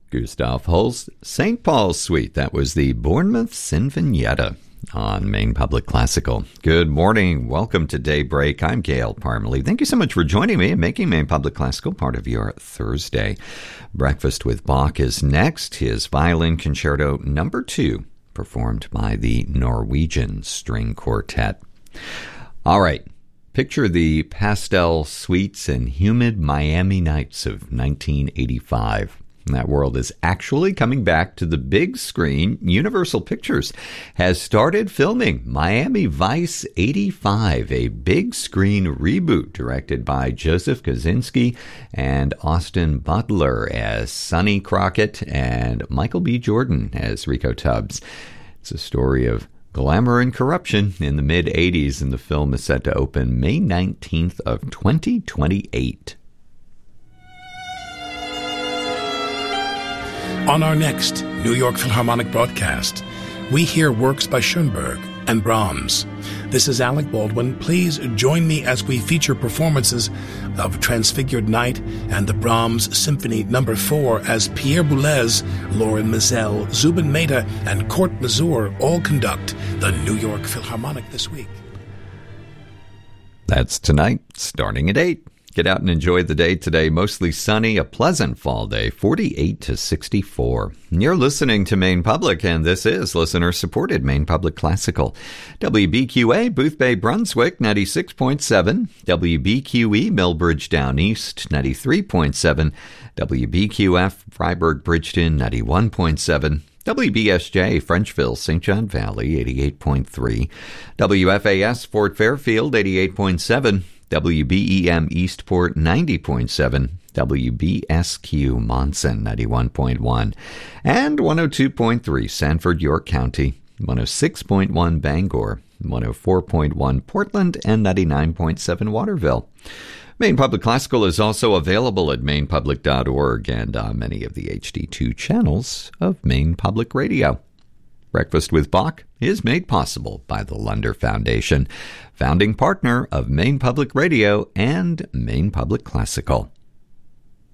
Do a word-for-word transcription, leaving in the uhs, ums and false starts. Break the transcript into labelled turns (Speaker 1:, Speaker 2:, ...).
Speaker 1: Gustav Holst, Saint Paul's Suite. That was the Bournemouth Sinfonietta on Maine Public Classical. Good morning. Welcome to Daybreak. I'm Gail Parmalee. Thank you so much for joining me and making Maine Public Classical part of your Thursday. Breakfast with Bach is next. His Violin Concerto Number Two, performed by the Norwegian String Quartet. All right. Picture the pastel suites and humid Miami nights of nineteen eighty-five. That world is actually coming back to the big screen. Universal Pictures has started filming Miami Vice eighty-five, a big screen reboot directed by Joseph Kosinski and Austin Butler as Sonny Crockett and Michael B. Jordan as Rico Tubbs. It's a story of glamour and corruption in the mid-eighties, and the film is set to open May nineteenth of twenty twenty-eight.
Speaker 2: On our next New York Philharmonic broadcast, we hear works by Schoenberg and Brahms. This is Alec Baldwin. Please join me as we feature performances of Transfigured Night and the Brahms Symphony Number Four as Pierre Boulez, Lauren Mizell, Zubin Mehta, and Court Mazur all conduct the New York Philharmonic this week.
Speaker 1: That's tonight, starting at eight. Get out and enjoy the day today. Mostly sunny, a pleasant fall day, forty-eight to sixty-four. You're listening to Maine Public, and this is listener-supported Maine Public Classical. W B Q A, Boothbay, Brunswick, ninety-six point seven. W B Q E, Millbridge Down East, ninety-three point seven. W B Q F, Freiburg, Bridgeton, ninety-one point seven. W B S J, Frenchville, Saint John Valley, eighty-eight point three. W F A S, Fort Fairfield, eighty-eight point seven. W B E M Eastport, ninety point seven, W B S Q Monson, ninety-one point one, and one oh two point three Sanford, York County, one oh six point one Bangor, one oh four point one Portland, and ninety-nine point seven Waterville. Maine Public Classical is also available at maine public dot org and on many of the H D two channels of Maine Public Radio. Breakfast with Bach is made possible by the Lunder Foundation, founding partner of Maine Public Radio and Maine Public Classical.